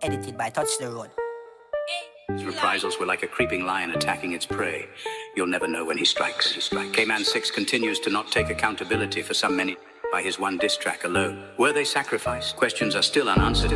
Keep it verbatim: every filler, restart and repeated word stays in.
Edited by Touch the Road. Reprisals were like a creeping lion attacking its prey. You'll never know when he strikes. He strikes. K-Man six continues to not take accountability for some many by his one diss track alone. Were they sacrificed? Questions are still unanswered.